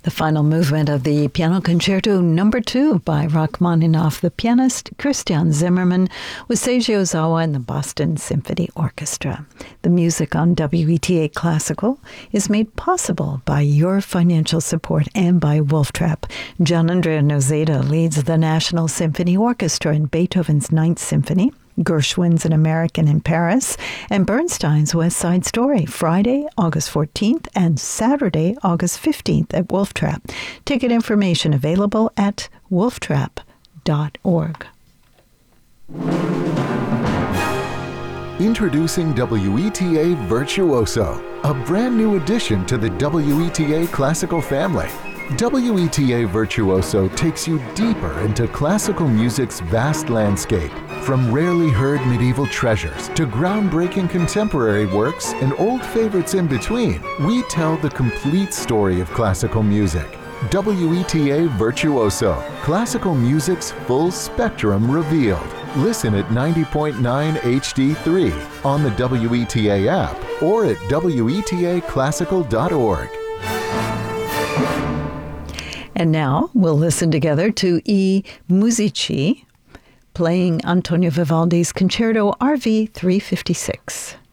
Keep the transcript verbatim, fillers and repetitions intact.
The final movement of the Piano Concerto Number Two by Rachmaninoff, the pianist Christian Zimmermann, with Seiji Ozawa and the Boston Symphony Orchestra. The music on W E T A Classical is made possible by your financial support and by Wolf Trap. Gian Andrea Nozeda leads the National Symphony Orchestra in Beethoven's Ninth Symphony, Gershwin's An American in Paris, and Bernstein's West Side Story, Friday, August fourteenth, and Saturday, August fifteenth at Wolf Trap. Ticket information available at wolf trap dot org. Introducing W E T A Virtuoso, a brand new addition to the W E T A Classical family. W E T A Virtuoso takes you deeper into classical music's vast landscape. From rarely heard medieval treasures to groundbreaking contemporary works and old favorites in between, we tell the complete story of classical music. W E T A Virtuoso, classical music's full spectrum revealed. Listen at ninety point nine H D three on the W E T A app or at W E T A classical dot org. And now we'll listen together to I Musici playing Antonio Vivaldi's Concerto R V three fifty-six.